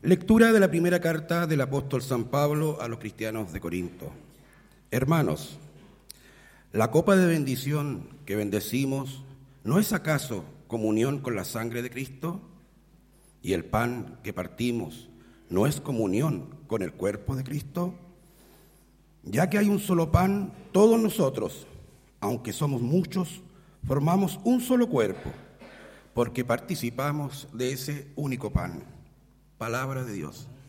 Lectura de la primera carta del apóstol San Pablo a los cristianos de Corinto. Hermanos, la copa de bendición que bendecimos, ¿no es acaso comunión con la sangre de Cristo? ¿Y el pan que partimos, no es comunión con el cuerpo de Cristo? Ya que hay un solo pan, todos nosotros, aunque somos muchos, formamos un solo cuerpo, porque participamos de ese único pan. Palabra de Dios.